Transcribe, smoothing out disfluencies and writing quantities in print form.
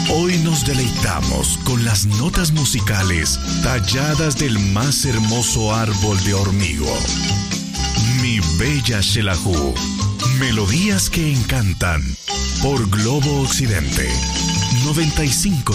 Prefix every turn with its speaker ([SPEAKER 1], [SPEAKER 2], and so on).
[SPEAKER 1] Hoy nos deleitamos con las notas musicales talladas del más hermoso árbol de Hormigo. Mi bella Xelajú. Melodías que encantan. Por Globo Occidente 95.9.